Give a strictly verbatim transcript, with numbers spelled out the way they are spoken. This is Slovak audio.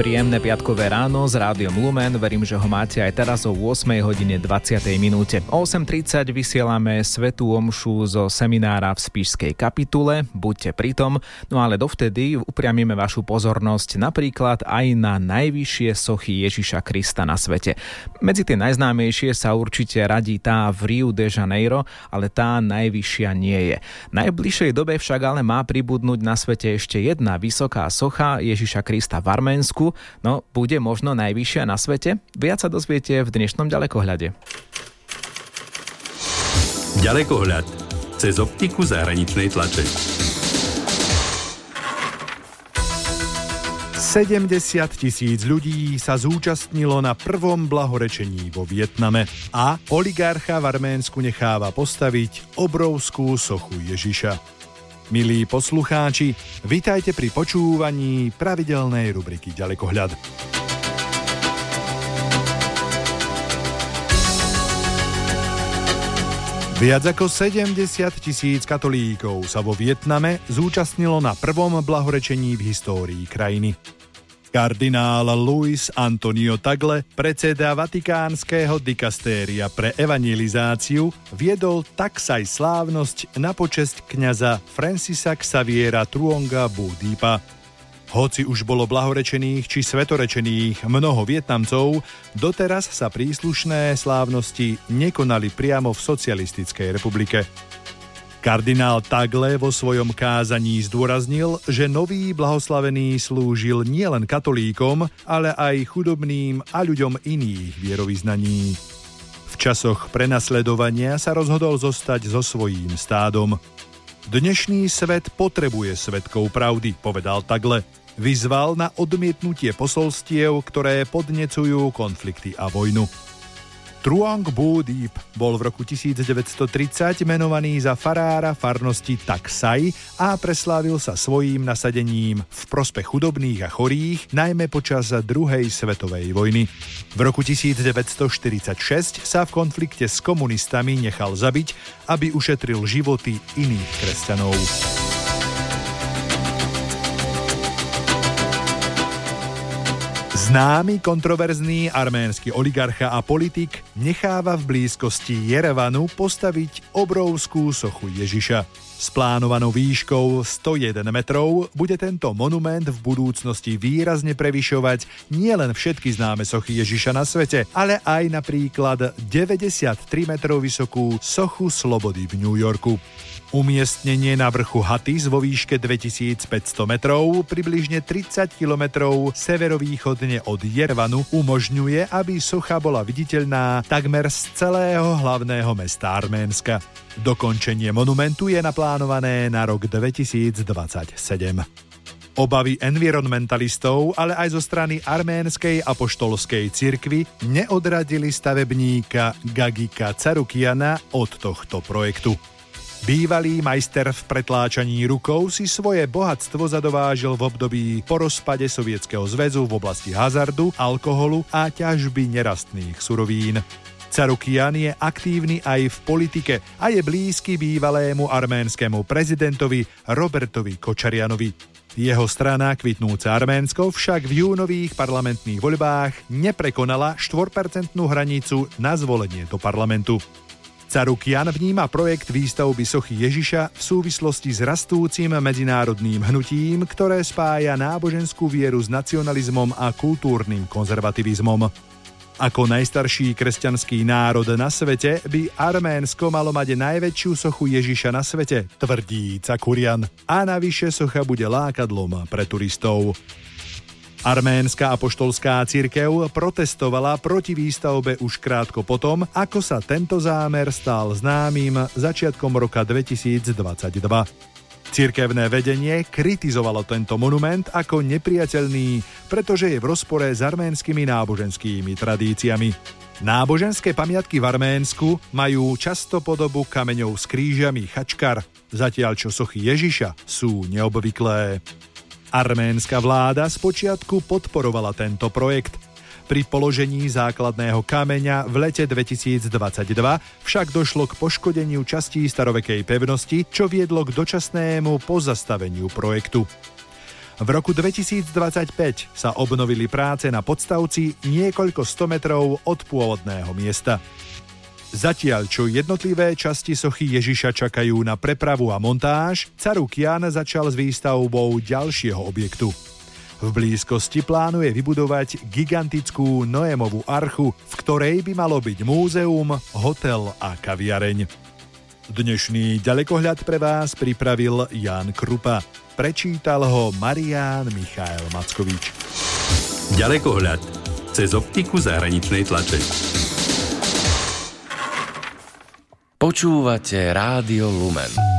Príjemné piatkové ráno s Rádiom Lumen. Verím, že ho máte aj teraz o ôsmej hodine dvadsiatej minúte. O osem tridsať vysielame svätú omšu zo seminára v Spišskej kapitule. Buďte pritom. No ale dovtedy upriamime vašu pozornosť napríklad aj na najvyššie sochy Ježiša Krista na svete. Medzi tie najznámejšie sa určite radí tá v Rio de Janeiro, ale tá najvyššia nie je. V najbližšej dobe však ale má pribudnúť na svete ešte jedna vysoká socha Ježiša Krista v Arménsku. No, bude možno najvyššia na svete? Viac sa dozviete v dnešnom ďalekohľade. Ďalekohľad cez optiku zahraničnej tlače. sedemdesiat tisíc ľudí sa zúčastnilo na prvom blahorečení vo Vietname a oligarcha v Arménsku necháva postaviť obrovskú sochu Ježiša. Milí poslucháči, vitajte pri počúvaní pravidelnej rubriky Ďalekohľad. Viac ako sedemdesiat tisíc katolíkov sa vo Vietname zúčastnilo na prvom blahorečení v histórii krajiny. Kardinál Luis Antonio Tagle, predseda Vatikánskeho dikastéria pre evangelizáciu, viedol taksaj slávnosť na počesť kňaza Francisa Xaviera Truonga Búdípa. Hoci už bolo blahorečených či svetorečených mnoho Vietnamcov, doteraz sa príslušné slávnosti nekonali priamo v Socialistickej republike. Kardinál Tagle vo svojom kázaní zdôraznil, že nový blahoslavený slúžil nielen katolíkom, ale aj chudobným a ľuďom iných vierovyznaní. V časoch prenasledovania sa rozhodol zostať so svojím stádom. Dnešný svet potrebuje svedkov pravdy, povedal Tagle. Vyzval na odmietnutie posolstiev, ktoré podnecujú konflikty a vojnu. Truong Búdíp bol v roku devätnásťtridsať menovaný za farára farnosti Tak Sai a preslávil sa svojím nasadením v prospech chudobných a chorých, najmä počas druhej svetovej vojny. V roku devätnásťštyridsaťšesť sa v konflikte s komunistami nechal zabiť, aby ušetril životy iných kresťanov. Známy kontroverzný arménsky oligarcha a politik necháva v blízkosti Jerevanu postaviť obrovskú sochu Ježiša. S plánovanou výškou sto jeden metrov bude tento monument v budúcnosti výrazne prevyšovať nielen všetky známe sochy Ježiša na svete, ale aj napríklad deväťdesiattri metrov vysokú sochu Slobody v New Yorku. Umiestnenie na vrchu Hatis vo výške dvetisícpäťsto metrov, približne tridsať kilometrov severovýchodne od Jerevanu, umožňuje, aby socha bola viditeľná takmer z celého hlavného mesta Arménska. Dokončenie monumentu je naplánované na rok dvetisícdvadsaťsedem. Obavy environmentalistov, ale aj zo strany arménskej apoštolskej cirkvi neodradili stavebníka Gagika Carukiana od tohto projektu. Bývalý majster v pretláčaní rukou si svoje bohatstvo zadovážil v období po rozpade Sovietskeho zväzu v oblasti hazardu, alkoholu a ťažby nerastných surovín. Carukian je aktívny aj v politike a je blízky bývalému arménskému prezidentovi Robertovi Kočarianovi. Jeho strana Kvitnúce Arménsko však v júnových parlamentných voľbách neprekonala štvorpercentnú hranicu na zvolenie do parlamentu. Carukian vníma projekt výstavby sochy Ježiša v súvislosti s rastúcim medzinárodným hnutím, ktoré spája náboženskú vieru s nacionalizmom a kultúrnym konzervativizmom. Ako najstarší kresťanský národ na svete by Arménsko malo mať najväčšiu sochu Ježiša na svete, tvrdí Cakurian. A navyše socha bude lákadlom pre turistov. Arménska apoštolská cirkev protestovala proti výstavbe už krátko potom, ako sa tento zámer stal známym začiatkom roka dvetisícdvadsaťdva. Cirkevné vedenie kritizovalo tento monument ako nepriateľný, pretože je v rozpore s arménskymi náboženskými tradíciami. Náboženské pamiatky v Arménsku majú často podobu kameňov s krížami chačkar, zatiaľ čo sochy Ježiša sú neobvyklé. Arménska vláda spočiatku podporovala tento projekt. Pri položení základného kameňa v lete dvetisícdvadsaťdva však došlo k poškodeniu častí starovekej pevnosti, čo viedlo k dočasnému pozastaveniu projektu. V roku dvetisícdvadsaťpäť sa obnovili práce na podstavci niekoľko sto metrov od pôvodného miesta. Zatiaľ, čo jednotlivé časti sochy Ježiša čakajú na prepravu a montáž, Carukian začal s výstavbou ďalšieho objektu. V blízkosti plánuje vybudovať gigantickú Noémovú archu, v ktorej by malo byť múzeum, hotel a kaviareň. Dnešný ďalekohľad pre vás pripravil Ján Krupa. Prečítal ho Marián Michael Mackovič. Ďalekohľad cez optiku zahraničnej tlače. Počúvate Rádio Lumen.